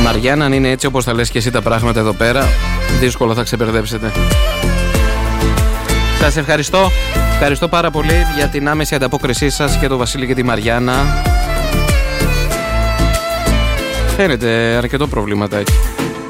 Μαριάννα, αν είναι έτσι όπως τα λες και εσύ τα πράγματα εδώ πέρα, δύσκολα θα ξεπερδέψετε. Σας ευχαριστώ. Ευχαριστώ πάρα πολύ για την άμεση ανταπόκρισή σας και τον Βασίλη και τη Μαριάννα. Φαίνεται αρκετό προβληματάκι.